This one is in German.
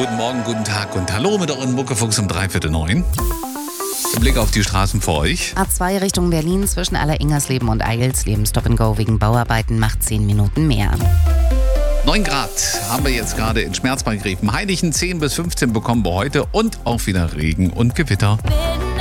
Guten Morgen, guten Tag und hallo mit euren Muckefuchs um 8:45. Ein Blick auf die Straßen für euch. A2 Richtung Berlin zwischen Alleringersleben und Eigelsleben. Stop and Go wegen Bauarbeiten macht 10 Minuten mehr. 9 Grad haben wir jetzt gerade in Schmerzbach-Gräfen. Heinichen 10 bis 15 bekommen wir heute und auch wieder Regen und Gewitter.